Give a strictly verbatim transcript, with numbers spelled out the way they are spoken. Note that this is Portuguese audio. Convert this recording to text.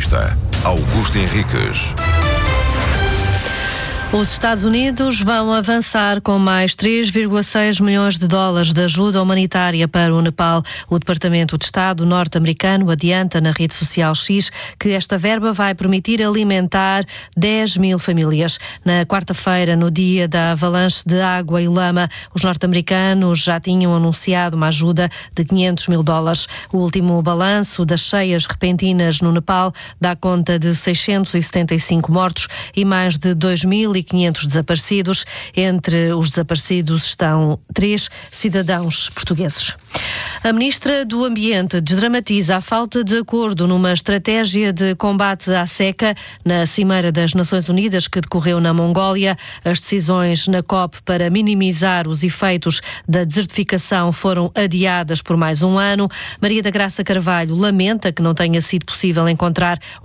Entrevista Augusto Henriques. Os Estados Unidos vão avançar com mais três vírgula seis milhões de dólares de ajuda humanitária para o Nepal. O Departamento de Estado norte-americano adianta na rede social X que esta verba vai permitir alimentar dez mil famílias. Na quarta-feira, no dia da avalanche de água e lama, os norte-americanos já tinham anunciado uma ajuda de quinhentos mil dólares. O último balanço das cheias repentinas no Nepal dá conta de seiscentos e setenta e cinco mortos e mais de dois mil e quinhentos desaparecidos. Entre os desaparecidos estão três cidadãos portugueses. A Ministra do Ambiente desdramatiza a falta de acordo numa estratégia de combate à seca na Cimeira das Nações Unidas que decorreu na Mongólia. As decisões na COP para minimizar os efeitos da desertificação foram adiadas por mais um ano. Maria da Graça Carvalho lamenta que não tenha sido possível encontrar